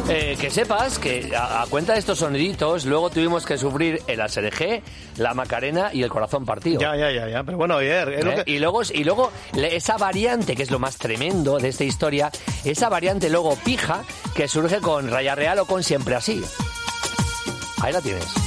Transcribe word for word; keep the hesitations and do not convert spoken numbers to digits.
Eh, que sepas que a, a cuenta de estos soniditos, luego tuvimos que sufrir el A S R G, la Macarena y el corazón partido. Ya, ya, ya, ya. Pero bueno, oye, es ¿Eh? lo que... Y luego, y luego esa variante, que es lo más tremendo de esta historia, esa variante luego pija, que surge con Raya Real o con Siempre Así. Ahí la tienes.